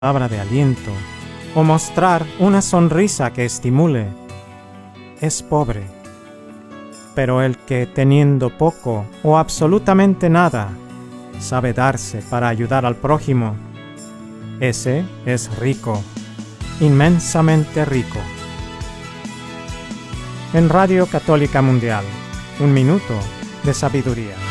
palabra de aliento o mostrar una sonrisa que estimule, es pobre. Pero el que, teniendo poco o absolutamente nada, sabe darse para ayudar al prójimo, ese es rico, inmensamente rico. En Radio Católica Mundial, un minuto de sabiduría.